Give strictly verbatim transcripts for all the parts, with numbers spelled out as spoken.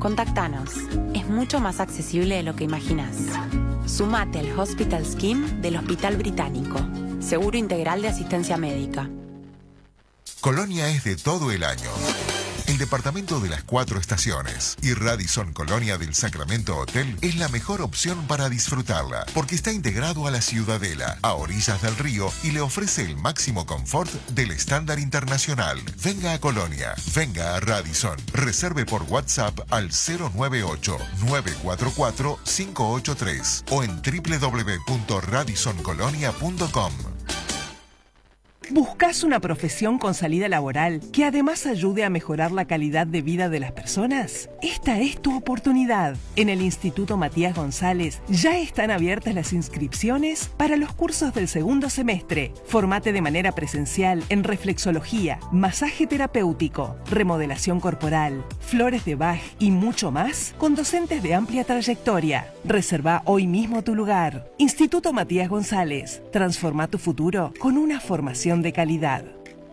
Contactanos. Es mucho más accesible de lo que imaginás. Sumate al Hospital Scheme del Hospital Británico. Seguro integral de asistencia médica. Colonia es de todo el año. El departamento de las cuatro estaciones y Radisson Colonia del Sacramento Hotel es la mejor opción para disfrutarla, porque está integrado a la Ciudadela, a orillas del río, y le ofrece el máximo confort del estándar internacional. Venga a Colonia, venga a Radisson. Reserve por WhatsApp al cero nueve ocho, nueve cuatro cuatro, cinco ocho tres o en doble u doble u doble u punto radisson colonia punto com. ¿Buscas una profesión con salida laboral que además ayude a mejorar la calidad de vida de las personas? Esta es tu oportunidad. En el Instituto Matías González ya están abiertas las inscripciones para los cursos del segundo semestre. Formate de manera presencial en reflexología, masaje terapéutico, remodelación corporal, flores de Bach y mucho más con docentes de amplia trayectoria. Reserva hoy mismo tu lugar. Instituto Matías González. Transforma tu futuro con una formación de calidad.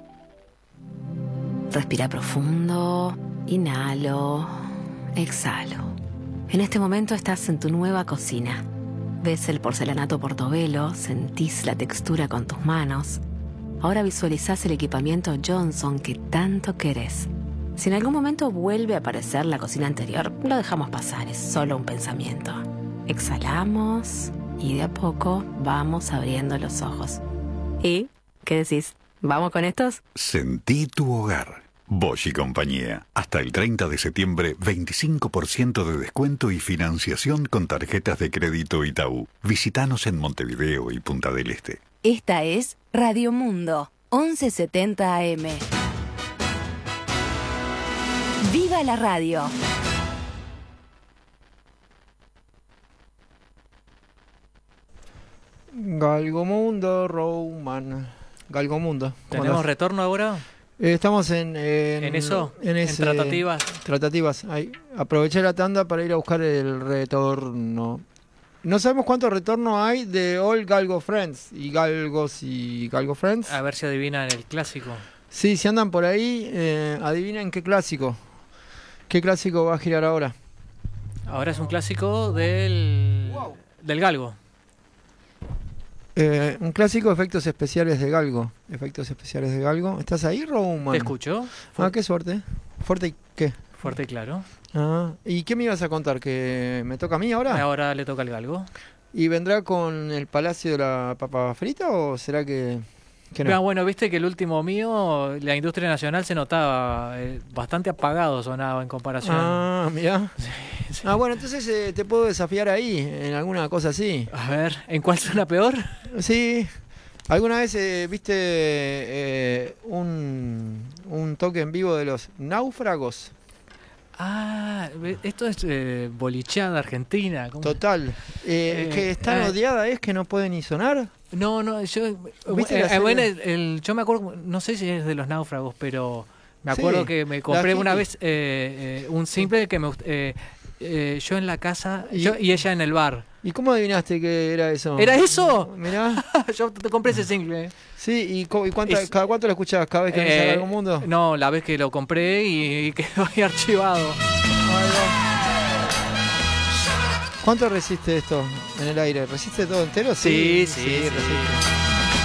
Respira profundo, inhalo, exhalo. En este momento estás en tu nueva cocina. Ves el porcelanato portobelo, sentís la textura con tus manos. Ahora visualizás el equipamiento Johnson que tanto querés. Si en algún momento vuelve a aparecer la cocina anterior, lo dejamos pasar, es solo un pensamiento. Exhalamos y de a poco vamos abriendo los ojos. ¿Y qué decís? ¿Vamos con estos? Sentí tu hogar. Bosch y compañía. Hasta el treinta de septiembre, veinticinco por ciento de descuento y financiación con tarjetas de crédito Itaú. Visítanos en Montevideo y Punta del Este. Esta es Radio Mundo, once setenta A M. ¡Viva la radio! Galgomundo, Roman. Galgomundo. ¿Tenemos retorno ahora? Eh, estamos en, en... ¿En eso? En, ese, ¿En tratativas? Tratativas. Ahí. Aproveché la tanda para ir a buscar el retorno. No sabemos cuánto retorno hay de All Galgo Friends y Galgos y Galgo Friends. A ver si adivinan el clásico. Sí, si andan por ahí, eh, adivinen qué clásico. ¿Qué clásico va a girar ahora? Ahora es un clásico del, wow. del Galgo. Eh, un clásico de efectos especiales de Galgo. Efectos especiales de Galgo. ¿Estás ahí, Roman? Te escucho. Ah, qué suerte. ¿Fuerte y qué? Fuerte y claro. Ah, ¿y qué me ibas a contar? ¿Que me toca a mí ahora? Ahora le toca al Galgo. ¿Y vendrá con el Palacio de la Papa Frita o será que, que no? Ah, bueno, viste que el último mío, la industria nacional se notaba eh, bastante apagado, sonaba en comparación. Ah, mirá. Sí, sí. Ah, bueno, entonces eh, te puedo desafiar ahí, en alguna cosa así. A ver, ¿en cuál suena peor? Sí. ¿Alguna vez eh, viste eh, un, un toque en vivo de los Náufragos? Ah, esto es eh, bolicheada argentina. ¿Cómo? Total. Eh, eh, que es tan eh, odiada es que no puede ni sonar. No, no, yo... Eh, bueno, el, el, yo me acuerdo, no sé si es de los Náufragos, pero me acuerdo sí, que me compré una vez eh, eh, un simple que me eh, eh, yo en la casa y, yo, y ella en el bar. ¿Y cómo adivinaste que era eso? ¿Era eso? Mirá. Yo te compré ese simple. Sí, ¿y, y cuánta, es, cada cuánto lo escuchabas? ¿Cada vez que eh, venís a Galgomundo? No, la vez que lo compré y, y quedó ahí archivado. ¿Cuánto resiste esto en el aire? ¿Resiste todo entero? Sí, sí, sí, sí, sí. resiste.